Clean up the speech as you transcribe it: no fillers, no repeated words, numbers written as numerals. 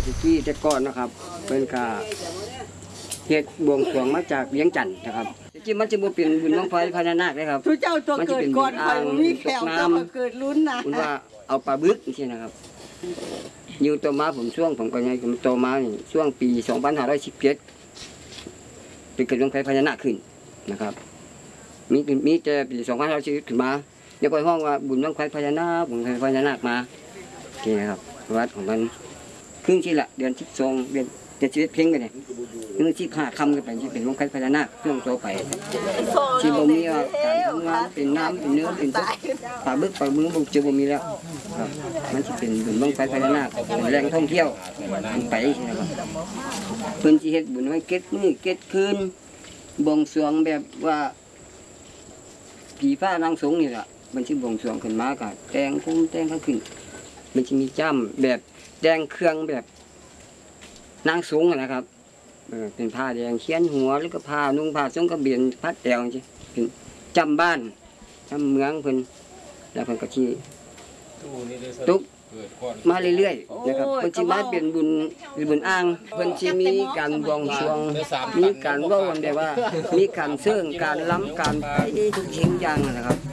ที่แต่ก่อนนะครับเป็นกาเฮ็ดบวงสรวงมาจากเลี้ยงจันทร์นะครับจริงมันจะบ่เป็นบุญบั้งไฟพญานาคเลยครับทุเจ้าตัวเกิดก่อนคอยมีแขวตัวเกิดลุ้นนะคุณว่าเอาปลาบึกนี่สินะครับอยู่ตัวมาผมช่วงผมก็ยังผมโตมานี่ช่วงปี2517เป็นเกิดบั้งไฟพญานาคขึ้นนะครับมีแต่ปี2510ขึ้นมายังก็ห้องว่าบุญบั้งไฟพญานาคบุญบั้งไฟพญานาคมาโอเคครับวัดของมันครึ่งที่ละเดือน12เดือนชีวิตเพ่งกันเนี่ยนึกที่ผ่าคำกันไปที่เป็นวงไฟพญานาคเครื่องโตไปที่บ่มีการทำงานเป็นน้ำเป็นเนื้อเป็นปลาบึกปลาบึ้งบุกเจอบ่มีแล้วครับมันจะเป็นบุญวงไฟพญานาคเป็นแหล่งท่องเที่ยวไปนะครับเพิ่นสิเฮ็ดบุญไว้เก็ดมื้อเก็ดคืนบวงสรวงแบบว่าผีฟ้านางสงนี่ล่ะมันสิบวงสรวงขึ้นมาก็แต่งพุ่มแต่งขึ้นมันสิมีจ้ำแบบแต่งเครื่องแบบนางสูงนะครับเป็นผ้าแดงเขียนหัวหรือก็ผ้านุ่งผ้าทรงกระเบียนพัดแอวจริงเป็นจำบ้านจำเมืองเพิ่นแล้วเพิ่นก็ชี้ตุ๊กมาเรื่อยๆนะครับเพิ่นสิมาเป็นบุญอ้างเพิ่นสิมีการบวงสรวงมีการเว้ากันแบบว่ามีการเชิงการล้ำการไปทุกสิ่งอย่างนะครับ